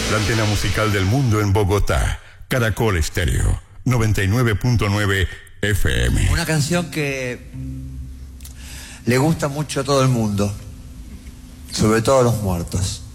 La antena musical del mundo en Bogotá. Caracol Estéreo, 99.9 FM. Una canción que le gusta mucho a todo el mundo, sobre todo a los muertos.